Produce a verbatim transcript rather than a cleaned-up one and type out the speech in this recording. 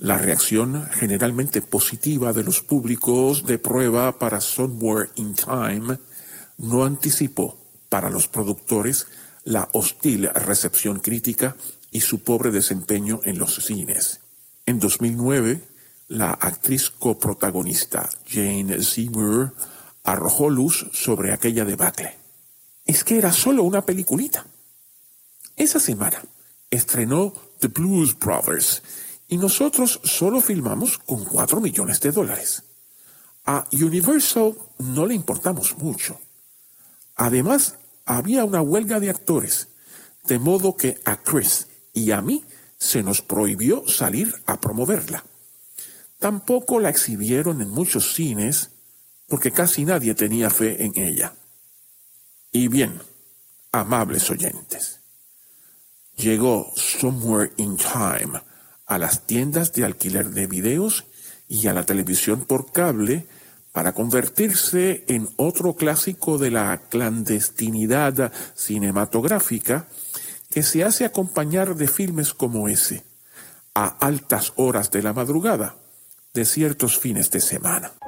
La reacción generalmente positiva de los públicos de prueba para Somewhere in Time no anticipó para los productores la hostil recepción crítica y su pobre desempeño en los cines. En dos mil nueve, la actriz coprotagonista Jane Seymour arrojó luz sobre aquella debacle. Es que era solo una peliculita. Esa semana estrenó The Blues Brothers y nosotros solo filmamos con cuatro millones de dólares. A Universal no le importamos mucho. Además, había una huelga de actores, de modo que a Chris y a mí se nos prohibió salir a promoverla. Tampoco la exhibieron en muchos cines porque casi nadie tenía fe en ella. Y bien, amables oyentes, llegó Somewhere in Time a las tiendas de alquiler de videos y a la televisión por cable para convertirse en otro clásico de la clandestinidad cinematográfica que se hace acompañar de filmes como ese, a altas horas de la madrugada de ciertos fines de semana.